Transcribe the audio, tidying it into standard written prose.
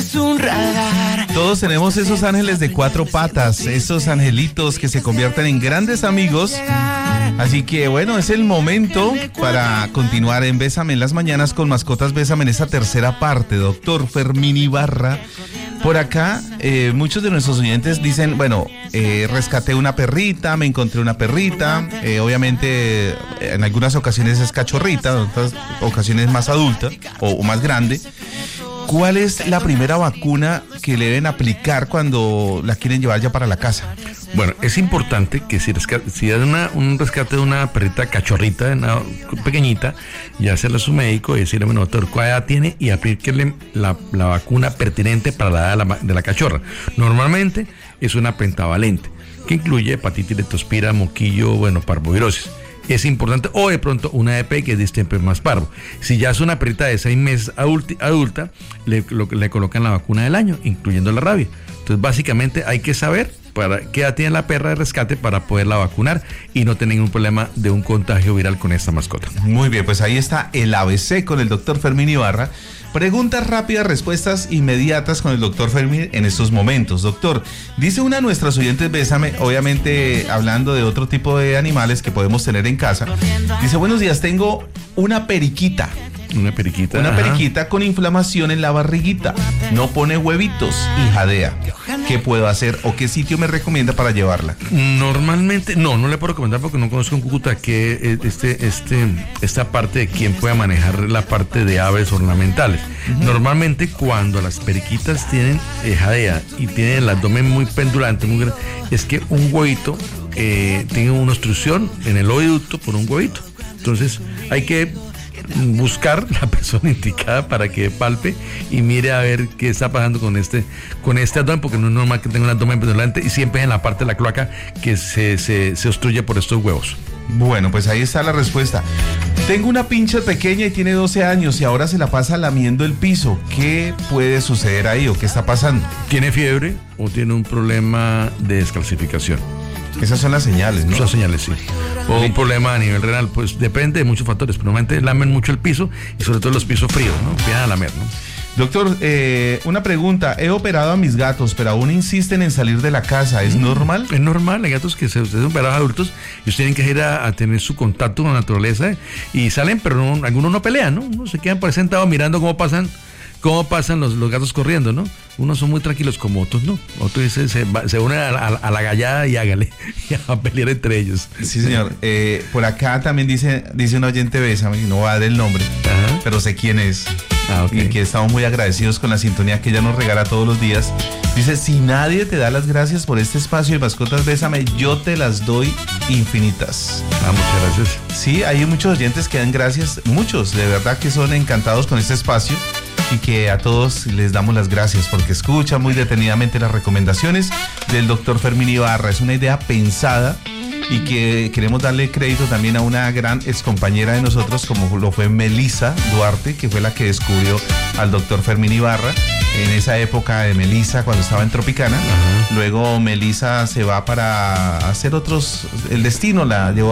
tienes un radar. Todos tenemos esos ángeles de 4 patas, esos angelitos que se convierten en grandes amigos. Así que bueno, es el momento para continuar en Bésame en las mañanas con Mascotas Bésame en esta tercera parte. Doctor Fermín Ibarra. Por acá, muchos de nuestros oyentes dicen, bueno, rescaté una perrita, me encontré una perrita, obviamente en algunas ocasiones es cachorrita, en otras ocasiones más adulta o más grande. ¿Cuál es la primera vacuna que le deben aplicar cuando la quieren llevar ya para la casa? Bueno, es importante que si hay un rescate de una perrita cachorrita, una pequeñita, ya hacerle a su médico y decirle, bueno, doctor, ¿cuál edad tiene? Y aplicarle la vacuna pertinente para la edad de la cachorra. Normalmente es una pentavalente, que incluye hepatitis, leptospira, moquillo, parvovirosis. Es importante, o de pronto una EPI que es distemper más parvo. Si ya es una perrita de 6 meses adulta, le colocan la vacuna del año, incluyendo la rabia. Entonces, básicamente hay que saber para qué edad tiene la perra de rescate para poderla vacunar y no tener ningún problema de un contagio viral con esta mascota. Muy bien, pues ahí está el ABC con el doctor Fermín Ibarra. Preguntas rápidas, respuestas inmediatas con el doctor Fermín en estos momentos. Doctor, dice una de nuestras oyentes, Bésame, obviamente hablando de otro tipo de animales que podemos tener en casa. Dice, buenos días, tengo una periquita. Una periquita. Una periquita con inflamación en la barriguita. No pone huevitos y jadea. ¿Qué puedo hacer o qué sitio me recomienda para llevarla? Normalmente, no le puedo recomendar porque no conozco en Cúcuta que esta parte de quién pueda manejar la parte de aves ornamentales. Uh-huh. Normalmente cuando las periquitas tienen jadea y tienen el abdomen muy pendulante, es que un huevito tiene una obstrucción en el oviducto por un huevito. Entonces hay que buscar la persona indicada para que palpe y mire a ver qué está pasando con este abdomen, porque no es normal que tenga un abdomen pendulante y siempre es en la parte de la cloaca que se obstruye por estos huevos. Bueno, pues ahí está la respuesta. Tengo una pincha pequeña y tiene 12 años y ahora se la pasa lamiendo el piso. ¿Qué puede suceder ahí o qué está pasando? ¿Tiene fiebre o tiene un problema de descalcificación? Esas son las señales, ¿no? Son señales, sí. O un problema a nivel renal, pues depende de muchos factores, pero normalmente lamen mucho el piso y sobre todo los pisos fríos, ¿no? Empiezan a lamer, ¿no? Doctor, una pregunta. He operado a mis gatos, pero aún insisten en salir de la casa. ¿Es normal? Es normal. Hay gatos que se son operados adultos y ustedes tienen que ir a tener su contacto con la naturaleza y salen, pero algunos no pelean, ¿no? Unos se quedan por ahí sentados mirando cómo pasan los gatos corriendo, ¿no? Unos son muy tranquilos como otros, ¿no? Otros se unen a la gallada y hágale, y a pelear entre ellos. Sí, señor. Por acá también dice un oyente, Bésame, no va a dar el nombre, pero sé quién es. Okay. Y que estamos muy agradecidos con la sintonía que ella nos regala todos los días. Dice, si nadie te da las gracias por este espacio de Mascotas Bésame, yo te las doy infinitas. Muchas gracias. Sí, hay muchos oyentes que dan gracias, muchos, de verdad que son encantados con este espacio. Y que a todos les damos las gracias porque escuchan muy detenidamente las recomendaciones del doctor Fermín Ibarra. Es una idea pensada y que queremos darle crédito también a una gran excompañera de nosotros, como lo fue Melissa Duarte, que fue la que descubrió al doctor Fermín Ibarra en esa época de Melissa, cuando estaba en Tropicana. Uh-huh. Luego Melissa se va para hacer el destino la llevó